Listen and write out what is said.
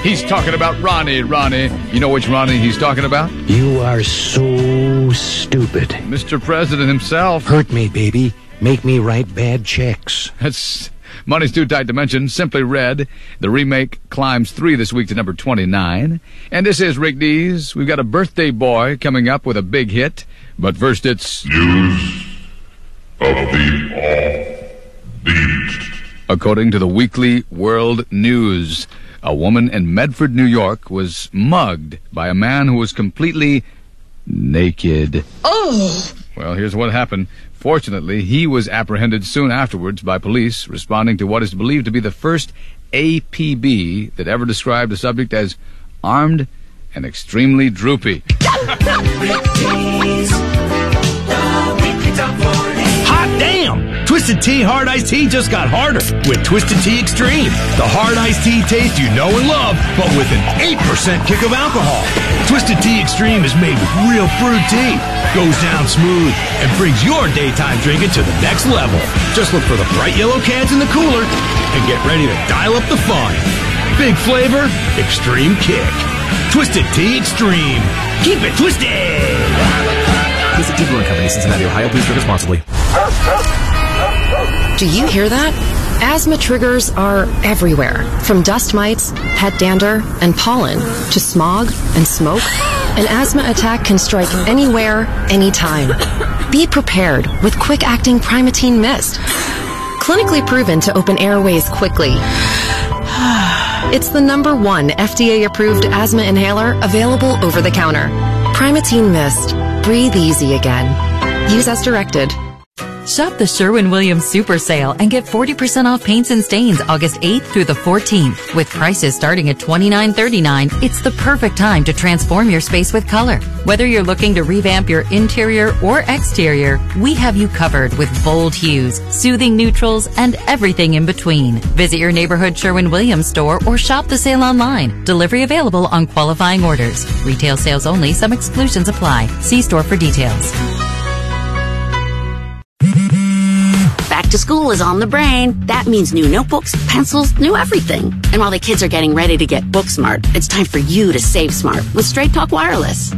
He's talking about Ronnie. You know which Ronnie he's talking about? You are so stupid. Mr. President himself. Hurt me, baby. Make me write bad checks. That's Money's Too Tight to Mention. Simply Red. The remake climbs 3 this week to number 29. And this is Rick Dees. We've got a birthday boy coming up with a big hit. But first it's... News of the Offbeat. According to the Weekly World News, a woman in Medford, New York was mugged by a man who was completely naked. Oh! Well, here's what happened. Fortunately, he was apprehended soon afterwards by police, responding to what is believed to be the first APB that ever described the subject as armed and extremely droopy. Hot damn! Twisted Tea Hard Iced Tea just got harder with Twisted Tea Extreme. The hard iced tea taste you know and love, but with an 8% kick of alcohol. Twisted Tea Extreme is made with real fruit tea, goes down smooth, and brings your daytime drinking to the next level. Just look for the bright yellow cans in the cooler and get ready to dial up the fun. Big flavor, extreme kick. Twisted Tea Extreme. Keep it twisted! Visit Tea Brewing Company, Cincinnati, Ohio. Please drink responsibly. Do you hear that? Asthma triggers are everywhere, from dust mites, head dander, and pollen, to smog and smoke. An asthma attack can strike anywhere, anytime. Be prepared with quick-acting Primatene Mist. Clinically proven to open airways quickly. It's the #1 FDA-approved asthma inhaler available over the counter. Primatene Mist. Breathe easy again. Use as directed. Shop the Sherwin-Williams Super Sale and get 40% off paints and stains August 8th through the 14th. With prices starting at $29.39, it's the perfect time to transform your space with color. Whether you're looking to revamp your interior or exterior, we have you covered with bold hues, soothing neutrals, and everything in between. Visit your neighborhood Sherwin-Williams store or shop the sale online. Delivery available on qualifying orders. Retail sales only. Some exclusions apply. See store for details. Back to school is on the brain. That means new notebooks, pencils, new everything. And while the kids are getting ready to get book smart, it's time for you to save smart with Straight Talk Wireless.